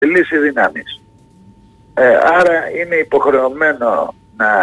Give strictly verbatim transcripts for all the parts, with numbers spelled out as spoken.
λύσει δυνάμεις. Ε, άρα είναι υποχρεωμένο να,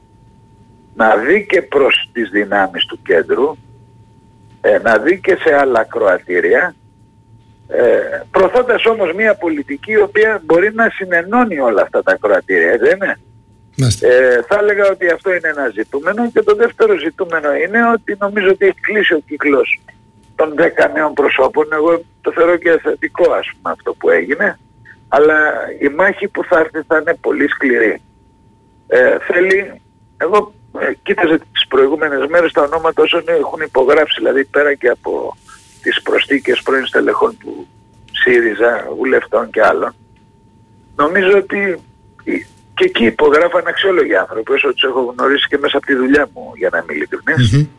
να δει και προς τις δυνάμεις του κέντρου, ε, να δει και σε άλλα κροατήρια, ε, προωθώντας όμως μια πολιτική η οποία μπορεί να συνενώνει όλα αυτά τα κροατήρια, δεν είναι? Ε, θα έλεγα ότι αυτό είναι ένα ζητούμενο, και το δεύτερο ζητούμενο είναι ότι νομίζω ότι έχει κλείσει ο κύκλος των δέκα νέων προσώπων. Εγώ το θεωρώ και θετικό, ας πούμε, αυτό που έγινε, αλλά η μάχη που θα έρθει θα είναι πολύ σκληρή. Ε, θέλει, εγώ ε, κοίταζα τις προηγούμενες μέρες τα ονόματα όσων έχουν υπογράψει, δηλαδή πέρα και από τις προσθήκες πρώην στελεχών του ΣΥΡΙΖΑ, βουλευτών και άλλων. Νομίζω ότι και εκεί υπογράφαν αξιόλογοι άνθρωποι, όσο τους έχω γνωρίσει και μέσα από τη δουλειά μου, για να είμαι ειλικρινής, mm-hmm.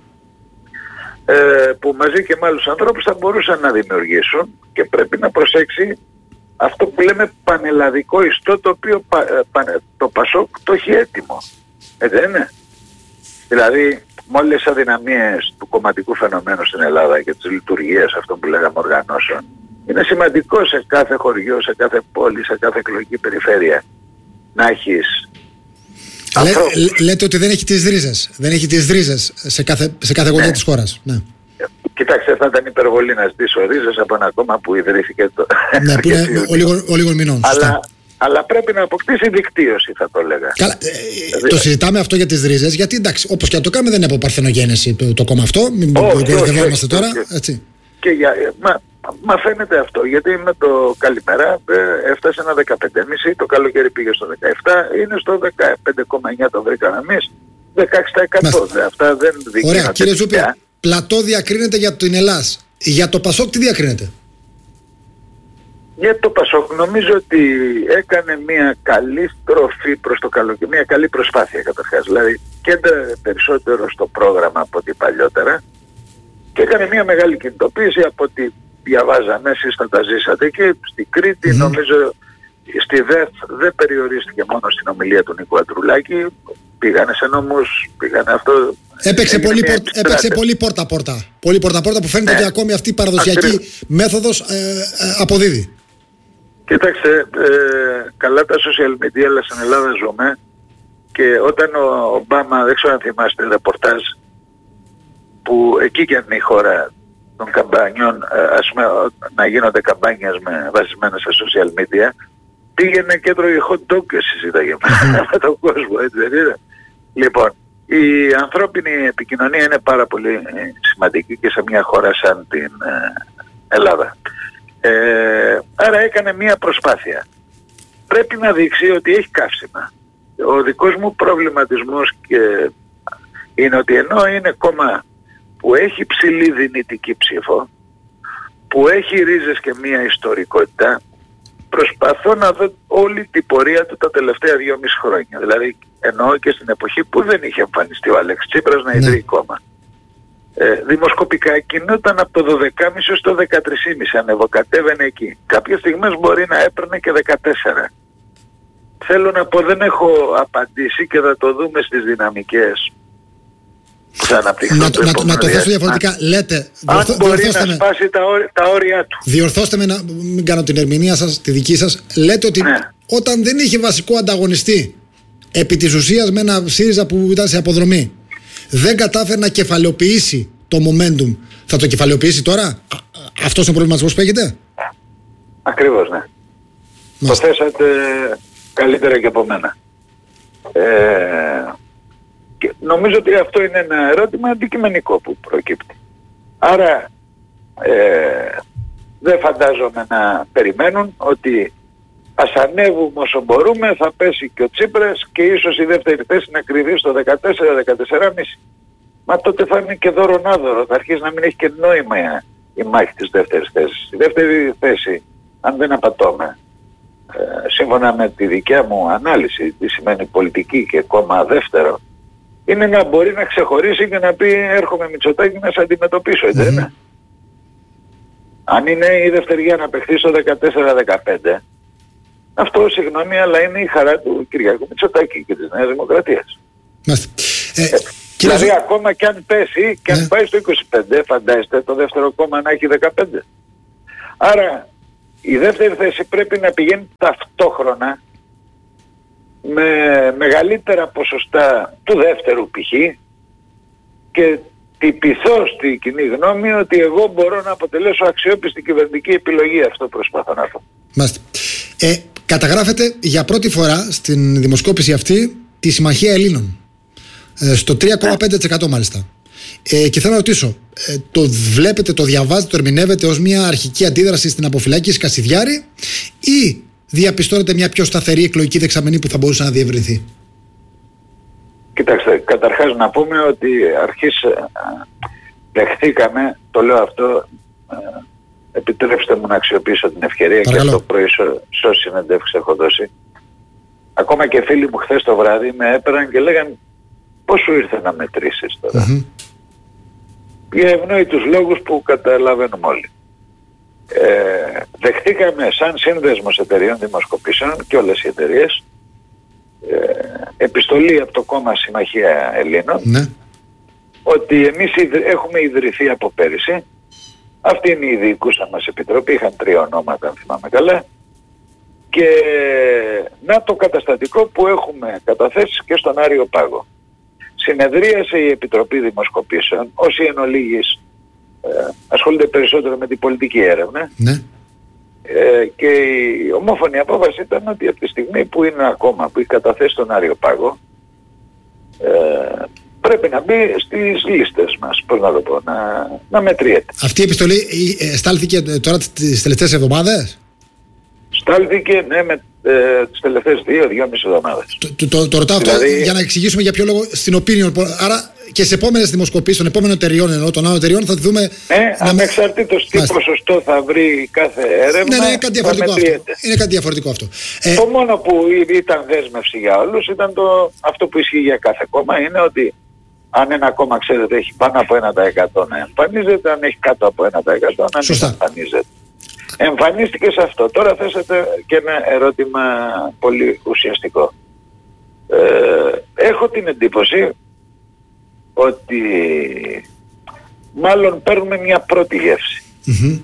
ε, που μαζί και με άλλους ανθρώπους θα μπορούσαν να δημιουργήσουν, και πρέπει να προσέξει αυτό που λέμε πανελλαδικό ιστό, το οποίο πα, πα, το ΠΑΣΟΚ το έχει έτοιμο. Ε, δεν είναι? Δηλαδή, με όλες τις αδυναμίες του κομματικού φαινομένου στην Ελλάδα και της λειτουργίας αυτών που λέγαμε οργανώσεων, είναι σημαντικό σε κάθε χωριό, σε κάθε πόλη, σε κάθε εκλογική περιφέρεια να έχεις Λέ, λέτε ότι δεν έχει τις ρίζες. Δεν έχει τις ρίζες σε κάθε, σε κάθε γωνιά ναι. της χώρας. Ναι. Κοιτάξτε, θα ήταν υπερβολή να ζητήσω ρίζες από ένα κόμμα που ιδρύθηκε το... Ναι, που είναι ο λίγων μηνών. Αλλά, αλλά πρέπει να αποκτήσει δικτύωση, θα το έλεγα. Καλά, ε, δηλαδή, το συζητάμε αυτό για τις ρίζες, γιατί εντάξει, όπως και να το κάνουμε, δεν είναι από παρθενογένεση το, το κόμμα αυτό. Μην κοροϊδευόμαστε τώρα. Όχι, έτσι. Και για, μα, μα φαίνεται αυτό, γιατί με το καλημέρα ε, έφτασε ένα δεκαπέντε κόμμα πέντε, το καλοκαίρι πήγε στο δεκαεπτά, είναι στο δεκαπέντε κόμμα εννιά το βρήκαμε εμείς, δεκαέξι τοις εκατό. Δε, αυτά δεν δείχνουν. Ωραία, κύριε Ζούπη, πλατό διακρίνεται για την Ελλάς. Για το ΠΑΣΟΚ τι διακρίνεται? Για το ΠΑΣΟΚ νομίζω ότι έκανε μια καλή στροφή προς το καλοκαίρι, μια καλή προσπάθεια καταρχάς. Δηλαδή κέντρε περισσότερο στο πρόγραμμα από ό,τι παλιότερα και έκανε μια μεγάλη κινητοποίηση από ό,τι διαβάζαμε, εσείς θα τα ζήσατε, και στη Κρήτη mm-hmm. νομίζω στη ΔΕΘ δεν περιορίστηκε μόνο στην ομιλία του Νίκου Αντρουλάκη, πήγανε σε νόμους, πήγανε αυτό... Έπαιξε πολύ, πορ, έπαιξε πολύ πόρτα-πόρτα. Πολύ πόρτα-πόρτα που φαίνεται ναι. ότι ακόμη αυτή η παραδοσιακή Ακριβώς. μέθοδος ε, ε, αποδίδει. Κοιτάξτε, ε, καλά τα social media, αλλά στην Ελλάδα ζούμε, και όταν ο Ομπάμα, δεν ξέρω αν θυμάστε ρεπορτάζ, που εκεί και αν είναι η χώρα των καμπανιών, ας πούμε, να γίνονται καμπάνιες με, βασισμένες σε social media, πήγαινε και έτρωγε hot dog και συζήταγε με τον κόσμο, έτσι δεν είναι? Λοιπόν, η ανθρώπινη επικοινωνία είναι πάρα πολύ σημαντική και σε μια χώρα σαν την Ελλάδα. Ε, άρα έκανε μια προσπάθεια. Πρέπει να δείξει ότι έχει καύσιμα. Ο δικός μου προβληματισμός και είναι ότι ενώ είναι κόμμα που έχει ψηλή δυνητική ψήφο, που έχει ρίζες και μια ιστορικότητα, προσπαθώ να δω όλη την πορεία του τα τελευταία δυόμιση χρόνια. Δηλαδή εννοώ και στην εποχή που δεν είχε εμφανιστεί ο Αλέξης Τσίπρας να ιδρύει κόμμα. Ε, δημοσκοπικά κινούταν από το δώδεκα κόμμα πέντε στο δεκατρία κόμμα πέντε, ανεβοκατέβαινε εκεί. Κάποιες στιγμές μπορεί να έπαιρνε και δεκατέσσερα. Θέλω να πω, δεν έχω απαντήσει και θα το δούμε στις δυναμικές που θα αναπτυχθούν. Να, το, να, να το θέσω διαφορετικά. Αν, Λέτε, διορθώ, αν μπορεί να με, σπάσει τα, όρια, τα όρια του. Διορθώστε με, να μην κάνω την ερμηνεία σας, τη δική σας. Λέτε ότι ναι. όταν δεν είχε βασικό ανταγωνιστή επί της ουσίας με ένα ΣΥΡΙΖΑ που ήταν σε αποδρομή, δεν κατάφερε να κεφαλαιοποιήσει το momentum. Θα το κεφαλαιοποιήσει τώρα? Αυτός είναι ο προβληματισμός που έχετε? Ακριβώς, ναι. Μάλιστα. Το θέσατε καλύτερα και από μένα. Ε, και νομίζω ότι αυτό είναι ένα ερώτημα αντικειμενικό που προκύπτει. Άρα ε, δεν φαντάζομαι να περιμένουν ότι ας ανέβουμε όσο μπορούμε, θα πέσει και ο Τσίπρας και ίσως η δεύτερη θέση να κρυβεί στο δεκατέσσερα δεκατέσσερα κόμμα πέντε. Μα τότε θα είναι και δώρο-νάδωρο, θα αρχίσει να μην έχει και νόημα η μάχη της δεύτερης θέσης. Η δεύτερη θέση, αν δεν απατώμε, ε, σύμφωνα με τη δικιά μου ανάλυση, τι σημαίνει πολιτική και κόμμα δεύτερο, είναι να μπορεί να ξεχωρίσει και να πει έρχομαι Μητσοτάκη να σε αντιμετωπίσω, έτσι δεν είναι? Αν είναι η δευτεριά να παιχθεί στο δεκατέσσερα δεκαπέντε, αυτό, συγγνώμη, αλλά είναι η χαρά του Κυριάκου Μητσοτάκη και της Νέας Δημοκρατίας. Ε, ε, δηλαδή ζω... ακόμα και αν πέσει και αν ναι. πάει στο είκοσι πέντε, φαντάζεστε το δεύτερο κόμμα να έχει δεκαπέντε. Άρα η δεύτερη θέση πρέπει να πηγαίνει ταυτόχρονα με μεγαλύτερα ποσοστά του δεύτερου π.χ. και τυπηθώ στη κοινή γνώμη ότι εγώ μπορώ να αποτελέσω αξιόπιστη κυβερνητική επιλογή. Αυτό προσπαθώ να πω. Μάλιστα. Ε, καταγράφεται για πρώτη φορά στην δημοσκόπηση αυτή τη Συμμαχία Ελλήνων. Ε, στο τρία κόμμα πέντε τοις εκατό μάλιστα. Ε, και θέλω να ρωτήσω, ε, το βλέπετε, το διαβάζετε, το ερμηνεύετε ως μια αρχική αντίδραση στην αποφυλάκηση Κασιδιάρη ή διαπιστώνετε μια πιο σταθερή εκλογική δεξαμενή που θα μπορούσε να διευρυνθεί? Κοιτάξτε, καταρχάς να πούμε ότι αρχής δεχθήκαμε, το λέω αυτό, επιτρέψτε μου να αξιοποιήσω την ευκαιρία. Παρακαλώ. Και στο πρωί σ' συνεντεύξεις έχω δώσει. Ακόμα και φίλοι μου χθες το βράδυ με έπαιραν και λέγαν πώς σου ήρθε να μετρήσεις τώρα. Mm-hmm. Για ευνόητους λόγους που καταλαβαίνουμε όλοι. Ε, δεχτήκαμε σαν σύνδεσμος εταιρείων δημοσκοπήσεων και όλες οι εταιρείες ε, επιστολή από το κόμμα Συμμαχία Ελλήνων, ναι, ότι εμείς έχουμε ιδρυθεί από πέρυσι. Αυτή είναι η διοικούσα μας επιτροπή, είχαν τρία ονόματα αν θυμάμαι καλά, και να το καταστατικό που έχουμε καταθέσει και στον Άριο Πάγο. Συνεδρίασε η Επιτροπή Δημοσκοπήσεων, όσοι εν ολίγης ε, ασχολούνται περισσότερο με την πολιτική έρευνα, ναι, ε, και η ομόφωνη απόφαση ήταν ότι από τη στιγμή που είναι ακόμα, που έχει καταθέσει στον Άριο Πάγο, ε, πρέπει να μπει στις λίστες μας, πώς να το πω, να, να μετριέται. Αυτή η επιστολή ε, στάλθηκε τώρα τις τελευταίες εβδομάδες? Στάλθηκε, ναι, με ε, τις τελευταίες δύο, δυόμισι εβδομάδες. Το, το, το, το ρωτάω δηλαδή... αυτό για να εξηγήσουμε για ποιο λόγο στην opinion. Άρα και σε επόμενες δημοσκοπήσεις των επόμενων εταιριών, ενώ των άλλων εταιριών, θα τη δούμε. Ναι, να... ανεξαρτήτως τι Μάλιστα. ποσοστό θα βρει κάθε έρευνα. Ναι, ναι, είναι κάτι διαφορετικό αυτό. Είναι κάτι διαφορετικό αυτό. Το ε... μόνο που ήταν δέσμευση για όλους ήταν το, αυτό που ισχύει για κάθε κόμμα, είναι ότι αν ένα κόμμα, ξέρετε, έχει πάνω από ένα τοις εκατό να εμφανίζεται, αν έχει κάτω από ένα τοις εκατό να μην εμφανίζεται. Εμφανίστηκε σε αυτό. Τώρα θέσατε και ένα ερώτημα πολύ ουσιαστικό. Ε, έχω την εντύπωση ότι μάλλον παίρνουμε μια πρώτη γεύση. Mm-hmm.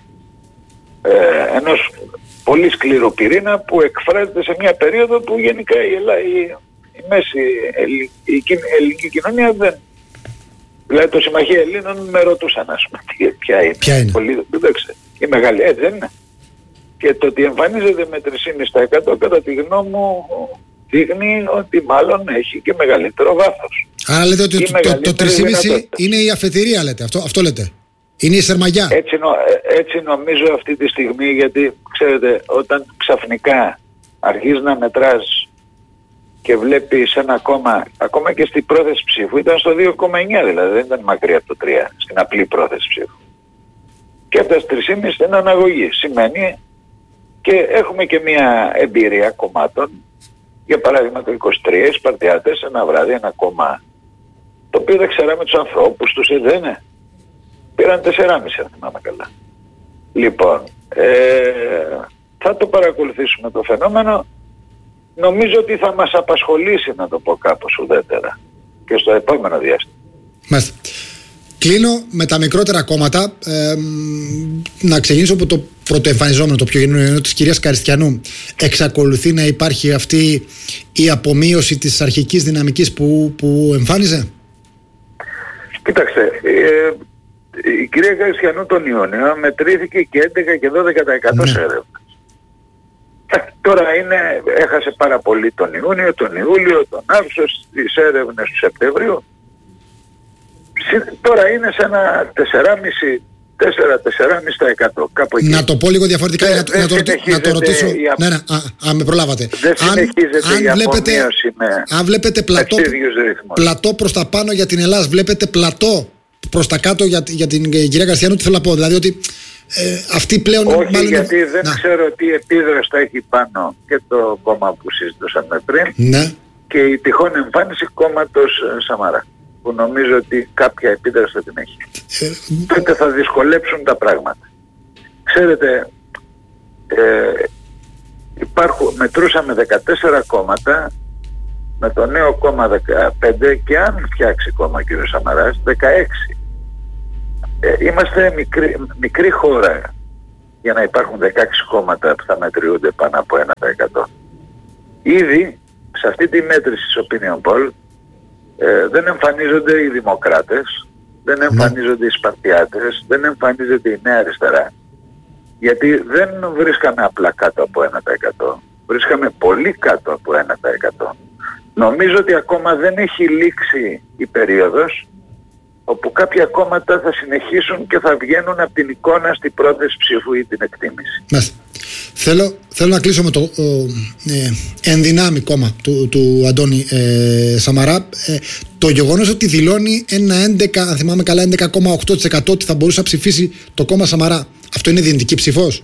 Ε, ενός πολύ σκληρού πυρήνα που εκφράζεται σε μια περίοδο που γενικά η, Ελλάδα, η, η μέση η, η, η ελληνική κοινωνία δεν... Δηλαδή το Συμμαχία Ελλήνων με ρωτούσαν, ας πούμε, ποια είναι. Ποια είναι. Πολύ, δεν ξέρω. Η μεγάλη, έτσι δεν είναι. Και το ότι εμφανίζεται με τρία κόμμα πέντε τοις εκατό κατά τη γνώμη μου δείχνει ότι μάλλον έχει και μεγαλύτερο βάθος. Άρα λέτε ότι το, το, το τρία κόμμα πέντε είναι η αφετηρία, λέτε. Αυτό, αυτό λέτε. Είναι η σερμαγιά. Έτσι, νο, έτσι νομίζω αυτή τη στιγμή, γιατί ξέρετε, όταν ξαφνικά αρχίζεις να μετράς και βλέπεις ένα κόμμα, ακόμα και στην πρόθεση ψήφου, ήταν στο δύο κόμμα εννιά, δηλαδή δεν ήταν μακριά από το τρία, στην απλή πρόθεση ψήφου. Και από τα τρία κόμμα πέντε στην αναγωγή. Σημαίνει, και έχουμε και μια εμπειρία κομμάτων, για παράδειγμα το είκοσι τρία, οι Σπαρτιάτες, ένα βράδυ, ένα κόμμα, το οποίο δεν ξέραμε τους ανθρώπους τους, ε, δεν είναι. Πήραν τέσσερα κόμμα πέντε, αν θυμάμαι καλά. Λοιπόν, ε, θα το παρακολουθήσουμε το φαινόμενο. Νομίζω ότι θα μας απασχολήσει, να το πω κάπως ουδέτερα, και στο επόμενο διάστημα. Μάλιστα. Κλείνω με τα μικρότερα κόμματα. Ε, να ξεκινήσω από το πρωτοεμφανιζόμενο, το πιο γενναίο, της κυρίας Καριστιανού. Εξακολουθεί να υπάρχει αυτή η απομείωση της αρχικής δυναμικής που, που εμφάνιζε? Κοίταξτε, ε, η κυρία Καριστιανού τον Ιούνιο μετρήθηκε και έντεκα και δώδεκα τοις εκατό ναι. σε έρευνες. Τώρα είναι, έχασε πάρα πολύ τον Ιούνιο, τον Ιούλιο, τον Αύγουστο, στις έρευνες του Σεπτεμβρίου. Τώρα είναι σε ένα τέσσερα κόμμα πέντε τέσσερα με τέσσερα κόμμα πέντε τοις εκατό κάπου εκεί. Να το πω λίγο διαφορετικά, να, να, το, να το ρωτήσω. Α... Ναι, ναι, α, α, με προλάβατε. Δεν αν, συνεχίζεται αν, η βλέπετε, με αν βλέπετε πλατό, πλατό προς τα πάνω για την Ελλάδα, βλέπετε πλατό προς τα κάτω για, για την κυρία Καριστιανού, τι θέλω να πω. Δηλαδή ότι ε, αυτή πλέον... Όχι, μάλλον... γιατί δεν να. ξέρω τι επίδραση θα έχει πάνω και το κόμμα που συζητούσαμε πριν, ναι, και η τυχόν εμφάνιση κόμματος Σαμαρά, που νομίζω ότι κάποια επίδραση θα την έχει. Ε, Τότε θα δυσκολέψουν τα πράγματα. Ξέρετε, ε, υπάρχουν, μετρούσαμε δεκατέσσερα κόμματα, με το νέο κόμμα δεκαπέντε, και αν φτιάξει κόμμα ο κ. Σαμαράς, δεκαέξι. Ε, είμαστε μικρή, μικρή χώρα. για να υπάρχουν δεκαέξι κόμματα που θα μετριούνται πάνω από ένα τοις εκατό. Ήδη σε αυτή τη μέτρηση της opinion poll ε, δεν εμφανίζονται οι δημοκράτες, δεν εμφανίζονται οι σπαρτιάτες, δεν εμφανίζεται η Νέα Αριστερά. Γιατί δεν βρίσκαμε απλά κάτω από ένα τοις εκατό, βρίσκαμε πολύ κάτω από ένα τοις εκατό. Νομίζω ότι ακόμα δεν έχει λήξει η περίοδος όπου κάποια κόμματα θα συνεχίσουν και θα βγαίνουν από την εικόνα στην πρόθεση ψήφου ή την εκτίμηση. Μάλιστα. Θέλω, θέλω να κλείσω με το ο, ε, ενδυνάμει κόμμα του, του Αντώνη ε, Σαμαρά. Ε, το γεγονός ότι δηλώνει ένα έντεκα, αν θυμάμαι καλά, έντεκα κόμμα οκτώ τοις εκατό ότι θα μπορούσε να ψηφίσει το κόμμα Σαμαρά. Αυτό είναι δυνητική ψηφός?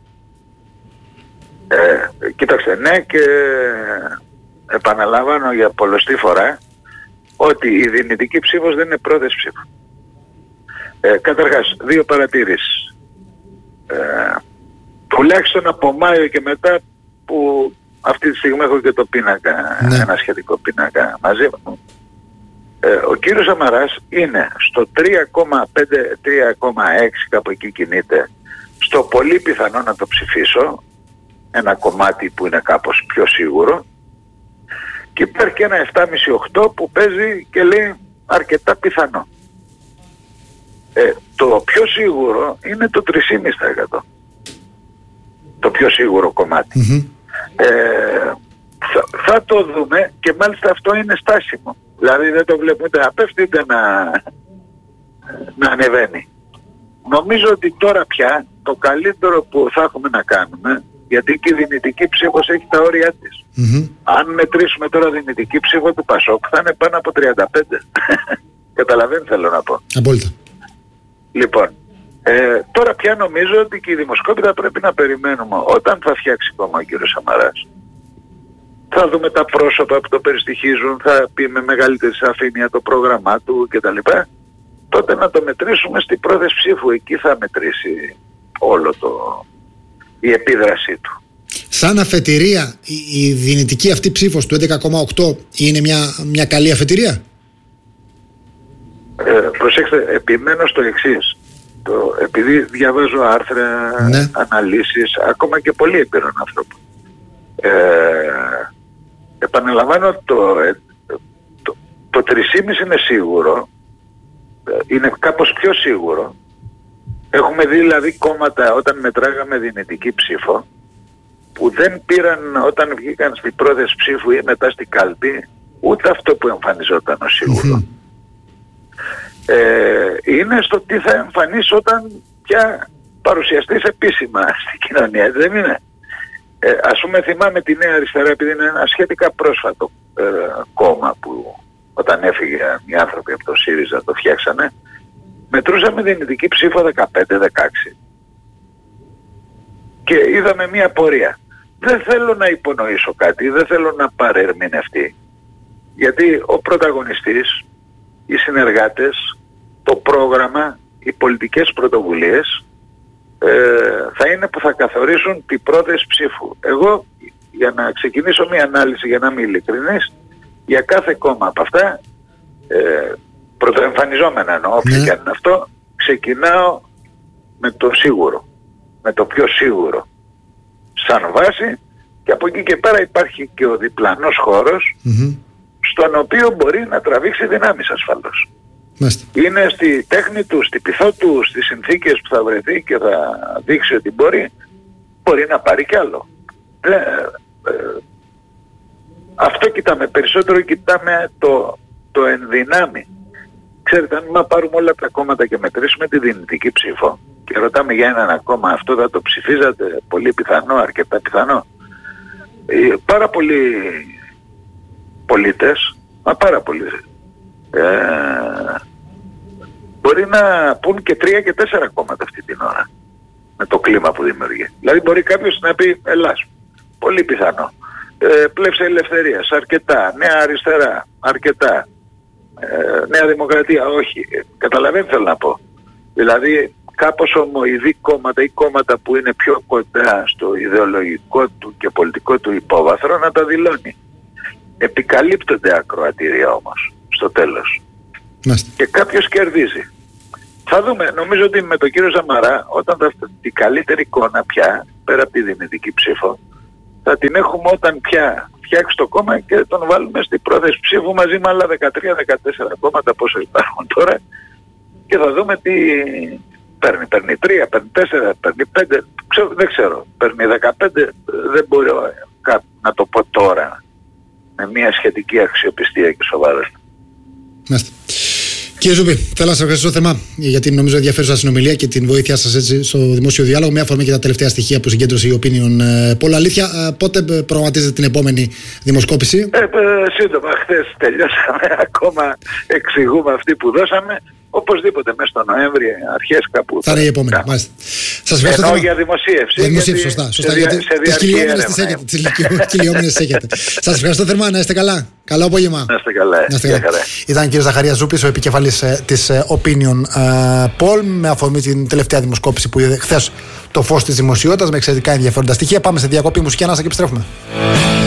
Ε, κοίταξε, ναι, και επαναλαμβάνω για πολλοστή φορά ότι η δυνητική ψήφος δεν είναι πρόθεση ψήφου. Ε, καταρχάς, δύο παρατηρήσεις. Ε, τουλάχιστον από Μάιο και μετά, που αυτή τη στιγμή έχω και το πίνακα, ναι. ένα σχετικό πίνακα μαζί μου. Ε, ο κύριος Σαμαράς είναι στο τρία κόμμα πέντε τρία κόμμα έξι, κάπου εκεί κινείται, στο πολύ πιθανό να το ψηφίσω, ένα κομμάτι που είναι κάπως πιο σίγουρο, και υπάρχει και ένα επτά κόμμα πέντε οκτώ που παίζει και λέει αρκετά πιθανό. Ε, το πιο σίγουρο είναι το τρία κόμμα πέντε τοις εκατό. Το πιο σίγουρο κομμάτι. Mm-hmm. Ε, θα, θα το δούμε, και μάλιστα αυτό είναι στάσιμο. Δηλαδή δεν το βλέπουμε ούτε να πέφτει ούτε να, να ανεβαίνει. Νομίζω ότι τώρα πια το καλύτερο που θα έχουμε να κάνουμε, γιατί και η δυνητική ψήφος έχει τα όρια της. Mm-hmm. Αν μετρήσουμε τώρα δυνητική ψήφο του Πασόκ θα είναι πάνω από τριάντα πέντε. Καταλαβαίνετε θέλω να πω. Απόλυτα. Λοιπόν, ε, τώρα πια νομίζω ότι και η δημοσκόπητα πρέπει να περιμένουμε όταν θα φτιάξει κόμμα ο κύριος Σαμαράς. Θα δούμε τα πρόσωπα που το περιστοιχίζουν, θα πει με μεγαλύτερη σαφήνεια το πρόγραμμά του κτλ. Τότε να το μετρήσουμε στην πρόθεση ψήφου. Εκεί θα μετρήσει όλο το... η επίδρασή του. Σαν αφετηρία, η, η δυνητική αυτή ψήφος του έντεκα κόμμα οκτώ είναι μια, μια καλή αφετηρία? Ε, προσέξτε, επιμένω στο εξής. Το, επειδή διαβάζω άρθρα, ναι. αναλύσεις, ακόμα και πολύ έμπειρων ανθρώπων. Ε, επαναλαμβάνω, το, το, το τρία κόμμα πέντε είναι σίγουρο, είναι κάπως πιο σίγουρο. Έχουμε δει δηλαδή κόμματα όταν μετράγαμε δυνητική ψήφο που δεν πήραν όταν βγήκαν στην πρόθεση ψήφου ή μετά στην κάλπη ούτε αυτό που εμφανιζόταν ως σίγουρο. Mm-hmm. Ε, είναι στο τι θα εμφανίσει όταν πια παρουσιαστείς επίσημα στην κοινωνία, δεν είναι? Ε, ας πούμε θυμάμαι τη Νέα Αριστερά, επειδή είναι ένα σχετικά πρόσφατο ε, κόμμα που όταν έφυγε οι άνθρωποι από το ΣΥΡΙΖΑ το φτιάξανε, μετρούσαμε δυνητική ψήφο δεκαπέντε δεκαέξι και είδαμε μια πορεία. Δεν θέλω να υπονοήσω κάτι, δεν θέλω να παρερμηνευτεί, γιατί ο πρωταγωνιστής, οι συνεργάτες, το πρόγραμμα, οι πολιτικές πρωτοβουλίες ε, θα είναι που θα καθορίσουν την πρόθεση ψήφου. Εγώ, για να ξεκινήσω μια ανάλυση, για να είμαι ειλικρινής, για κάθε κόμμα από αυτά, ε, πρωτοεμφανιζόμενα εννοώ, όποιο ναι. και αν είναι αυτό, ξεκινάω με το σίγουρο, με το πιο σίγουρο σαν βάση, και από εκεί και πέρα υπάρχει και ο διπλανός χώρος mm-hmm. στον οποίο μπορεί να τραβήξει δυνάμεις ασφαλώς. Μάλιστα. Είναι στη τέχνη του, στη πειθό του, στις συνθήκες που θα βρεθεί και θα δείξει ότι μπορεί, μπορεί να πάρει κι άλλο. Ε, ε, αυτό κοιτάμε, περισσότερο κοιτάμε το, το ενδυνάμει. Ξέρετε, αν μα πάρουμε όλα τα κόμματα και μετρήσουμε τη δυνητική ψήφο και ρωτάμε για έναν ακόμα, αυτό θα το ψηφίζατε? Πολύ πιθανό, αρκετά πιθανό. Ε, πάρα πολλοί πολίτες, μα πάρα πολλοί, ε, μπορεί να πούν και τρία και τέσσερα κόμματα αυτή την ώρα με το κλίμα που δημιουργεί. Δηλαδή μπορεί κάποιος να πει Ελλάς, πολύ πιθανό, ε, Πλεύση Ελευθερίας, αρκετά, Νέα Αριστερά, αρκετά, ε, Νέα Δημοκρατία, όχι. Ε, καταλαβαίνετε θέλω να πω. Δηλαδή κάπως ομοειδή κόμματα ή κόμματα που είναι πιο κοντά στο ιδεολογικό του και πολιτικό του υπόβαθρο να τα δηλώνει. Επικαλύπτονται ακροατήρια όμως στο τέλος. Μάστε. Και κάποιος κερδίζει. Θα δούμε. Νομίζω ότι με τον κύριο Σαμαρά, όταν θα φτάσει την καλύτερη εικόνα πια, πέρα από τη δυνητική ψήφο, θα την έχουμε όταν πια φτιάξει το κόμμα και τον βάλουμε στην πρόθεση ψήφου μαζί με άλλα δεκατρία δεκατέσσερα κόμματα, πόσα υπάρχουν τώρα, και θα δούμε τι παίρνει. Παίρνει τρία, παίρνει τέσσερα, παίρνει πέντε, ξέρω, δεν ξέρω. Παίρνει δεκαπέντε, δεν μπορώ να το πω τώρα με μια σχετική αξιοπιστία και σοβαρότητα. Μάλιστα. Κύριε Ζούπη, θέλω να σας ευχαριστήσω θερμά για την νομίζω ενδιαφέρουσα συνομιλία και την βοήθειά σας έτσι στο δημόσιο διάλογο. Με αφορμή και τα τελευταία στοιχεία που συγκέντρωσε η Opinion Poll. Αλήθεια, πότε προγραμματίζετε την επόμενη δημοσκόπηση? Ε, ε, σύντομα, χθες τελειώσαμε. Ακόμα εξηγούμε αυτή που δώσαμε. Οπωσδήποτε μέσα στο Νοέμβρη, αρχές κάπου. Θα είναι η επόμενη. Μάλιστα. Σας ευχαριστώ. Ενώ για δημοσίευση. Για δημοσίευση, σωστά. σωστά γιατί τις κυλιόμενες τις έχετε. Τις κυλιόμενες τις έχετε. Σας ευχαριστώ θερμά. Να είστε καλά. Καλό απόγευμα. Να είστε καλά. Να είστε καλά. Ήταν ο κύριος Ζαχαρίας Ζούπης, ο επικεφαλής της Opinion Poll, με αφορμή την τελευταία δημοσκόπηση που είδε χθες το φως της δημοσιότητας με εξαιρετικά ενδιαφέροντα στοιχεία. Πάμε σε διακοπή μουσική ανάσα και επιστρέφουμε.